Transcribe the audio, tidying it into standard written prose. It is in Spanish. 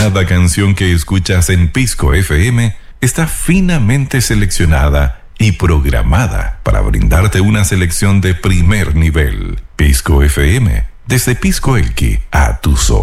Cada canción que escuchas en Pisco FM está finamente seleccionada y programada para brindarte una selección de primer nivel. Pisco FM, desde Pisco Elqui a tus oídos.